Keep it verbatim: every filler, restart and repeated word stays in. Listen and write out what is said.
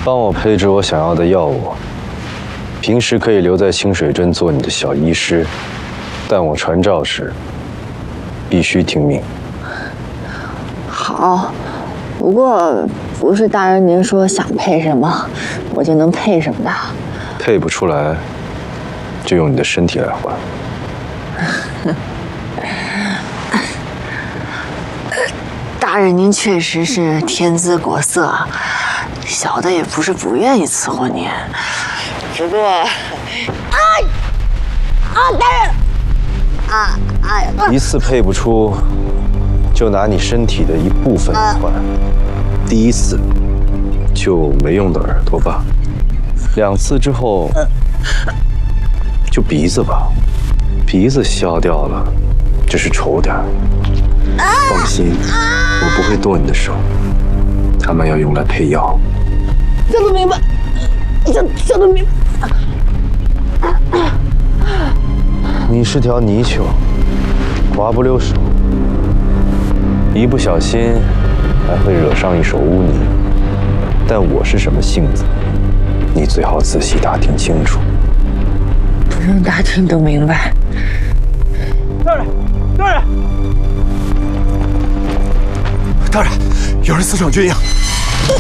帮我配置我想要的药物。平时可以留在清水镇做你的小医师，但我传召时必须听命。 好，不过不是大人您说想配什么，我就能配什么的。 配不出来，就用你的身体来换。 大人您确实是天姿国色，小的也不是不愿意伺候您，不过，啊啊，大人，啊哎呀， 一次配不出，就拿你身体的一部分来换。第一次就没用的耳朵吧，两次之后就鼻子吧，鼻子削掉了，只是丑点儿。放心，我不会剁你的手，他们要用来配药。 这都明白，这这都明白。 你是条泥鳅，滑不溜手，一不小心还会惹上一手污泥。但我是什么性子，你最好仔细打听清楚。 不用打听都明白。 大人，大人，大人，有人私闯军营，